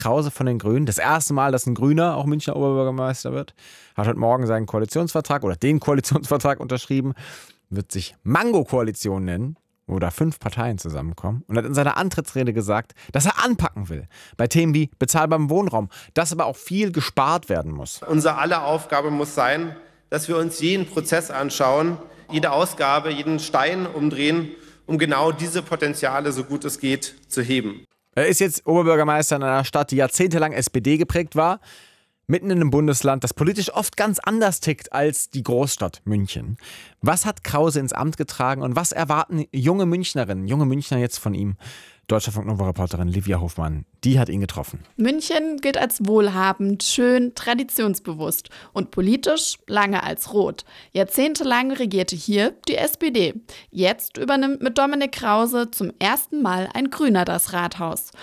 Krause von den Grünen. Das erste Mal, dass ein Grüner auch Münchner Oberbürgermeister wird. Hat heute Morgen seinen Koalitionsvertrag oder den Koalitionsvertrag unterschrieben. Wird sich Mango-Koalition nennen, wo da 5 Parteien zusammenkommen. Und hat in seiner Antrittsrede gesagt, dass er anpacken will. Bei Themen wie bezahlbarem Wohnraum. Dass aber auch viel gespart werden muss. Unser aller Aufgabe muss sein, dass wir uns jeden Prozess anschauen, jede Ausgabe, jeden Stein umdrehen, um genau diese Potenziale, so gut es geht, zu heben. Er ist jetzt Oberbürgermeister in einer Stadt, die jahrzehntelang SPD geprägt war, mitten in einem Bundesland, das politisch oft ganz anders tickt als die Großstadt München. Was hat Krause ins Amt getragen und was erwarten junge Münchnerinnen, junge Münchner jetzt von ihm? Deutschlandfunk Nova-Reporterin Livia Hofmann, die hat ihn getroffen. München gilt als wohlhabend, schön, traditionsbewusst und politisch lange als rot. Jahrzehntelang regierte hier die SPD. Jetzt übernimmt mit Dominik Krause zum ersten Mal ein Grüner das Rathaus.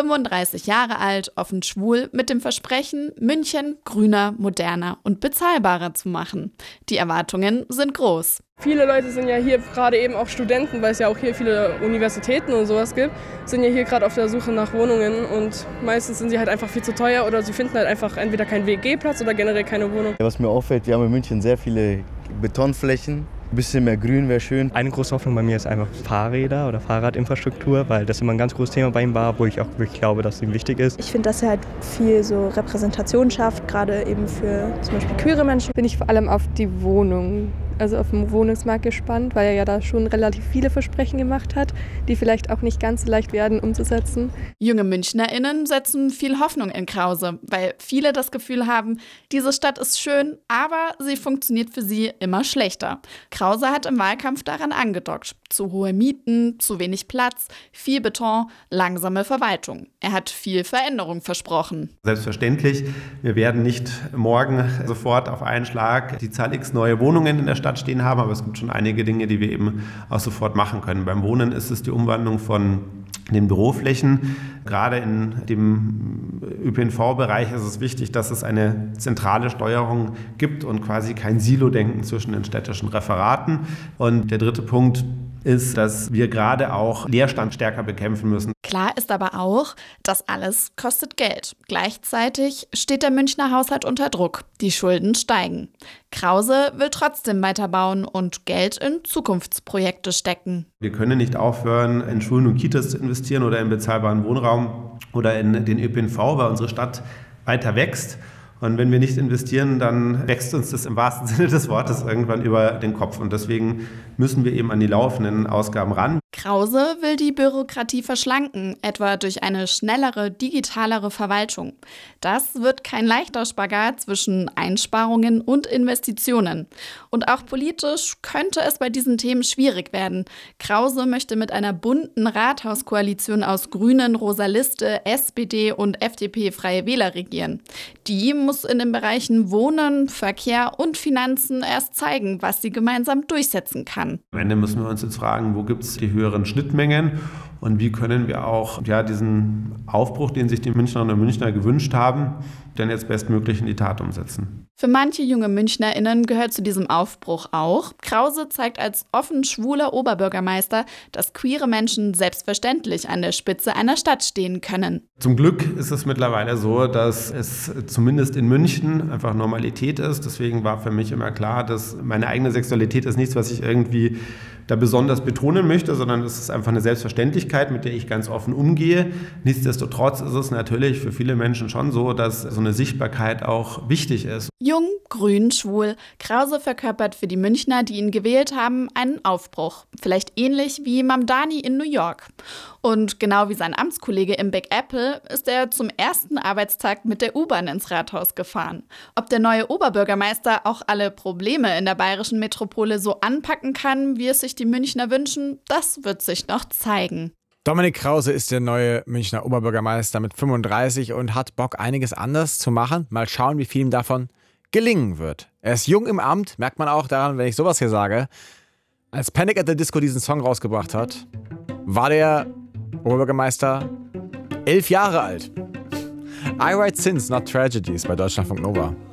35 Jahre alt, offen schwul, mit dem Versprechen, München grüner, moderner und bezahlbarer zu machen. Die Erwartungen sind groß. Viele Leute sind ja hier gerade eben auch Studenten, weil es ja auch hier viele Universitäten und sowas gibt, sind ja hier gerade auf der Suche nach Wohnungen und meistens sind sie halt einfach viel zu teuer oder sie finden halt einfach entweder keinen WG-Platz oder generell keine Wohnung. Was mir auffällt, wir haben in München sehr viele Betonflächen. Ein bisschen mehr Grün wäre schön. Eine große Hoffnung bei mir ist einfach Fahrräder oder Fahrradinfrastruktur, weil das immer ein ganz großes Thema bei ihm war, wo ich auch wirklich glaube, dass es ihm wichtig ist. Ich finde, dass er halt viel so Repräsentation schafft, gerade eben für zum Beispiel queere Menschen. Bin ich vor allem auf die Wohnung, also auf den Wohnungsmarkt gespannt, weil er ja da schon relativ viele Versprechen gemacht hat, die vielleicht auch nicht ganz so leicht werden umzusetzen. Junge MünchnerInnen setzen viel Hoffnung in Krause, weil viele das Gefühl haben, diese Stadt ist schön, aber sie funktioniert für sie immer schlechter. Krause hat im Wahlkampf daran angedockt. Zu hohe Mieten, zu wenig Platz, viel Beton, langsame Verwaltung. Er hat viel Veränderung versprochen. Selbstverständlich, wir werden nicht morgen sofort auf einen Schlag die Zahl X neue Wohnungen in der Stadt stehen haben, aber es gibt schon einige Dinge, die wir eben auch sofort machen können. Beim Wohnen ist es die Umwandlung von den Büroflächen. Gerade in dem ÖPNV-Bereich ist es wichtig, dass es eine zentrale Steuerung gibt und quasi kein Silo-Denken zwischen den städtischen Referaten. Und der dritte Punkt ist, dass wir gerade auch Leerstand stärker bekämpfen müssen. Klar ist aber auch, das alles kostet Geld. Gleichzeitig steht der Münchner Haushalt unter Druck. Die Schulden steigen. Krause will trotzdem weiterbauen und Geld in Zukunftsprojekte stecken. Wir können nicht aufhören, in Schulen und Kitas zu investieren oder in bezahlbaren Wohnraum oder in den ÖPNV, weil unsere Stadt weiter wächst. Und wenn wir nicht investieren, dann wächst uns das im wahrsten Sinne des Wortes irgendwann über den Kopf. Und deswegen müssen wir eben an die laufenden Ausgaben ran. Krause will die Bürokratie verschlanken, etwa durch eine schnellere, digitalere Verwaltung. Das wird kein leichter Spagat zwischen Einsparungen und Investitionen. Und auch politisch könnte es bei diesen Themen schwierig werden. Krause möchte mit einer bunten Rathauskoalition aus Grünen, Rosa Liste, SPD und FDP Freie Wähler regieren. Die muss in den Bereichen Wohnen, Verkehr und Finanzen erst zeigen, was sie gemeinsam durchsetzen kann. Am Ende müssen wir uns jetzt fragen, wo gibt es die höheren Schnittmengen und wie können wir auch diesen Aufbruch, den sich die Münchnerinnen und Münchner gewünscht haben, denn jetzt bestmöglich in die Tat umsetzen. Für manche junge MünchnerInnen gehört zu diesem Aufbruch auch: Krause zeigt als offen schwuler Oberbürgermeister, dass queere Menschen selbstverständlich an der Spitze einer Stadt stehen können. Zum Glück ist es mittlerweile so, dass es zumindest in München einfach Normalität ist. Deswegen war für mich immer klar, dass meine eigene Sexualität ist nichts, was ich irgendwie da besonders betonen möchte, sondern es ist einfach eine Selbstverständlichkeit, mit der ich ganz offen umgehe. Nichtsdestotrotz ist es natürlich für viele Menschen schon so, dass so eine Sichtbarkeit auch wichtig ist. Jung, grün, schwul. Krause verkörpert für die Münchner, die ihn gewählt haben, einen Aufbruch. Vielleicht ähnlich wie Mamdani in New York. Und genau wie sein Amtskollege im Big Apple ist er zum ersten Arbeitstag mit der U-Bahn ins Rathaus gefahren. Ob der neue Oberbürgermeister auch alle Probleme in der bayerischen Metropole so anpacken kann, wie es sich die Münchner wünschen, das wird sich noch zeigen. Dominik Krause ist der neue Münchner Oberbürgermeister mit 35 und hat Bock, einiges anders zu machen. Mal schauen, wie viel ihm davon gelingen wird. Er ist jung im Amt, merkt man auch daran, wenn ich sowas hier sage. Als Panic at the Disco diesen Song rausgebracht hat, war der Oberbürgermeister 11 Jahre alt. I write sins, not tragedies bei Deutschlandfunk Nova.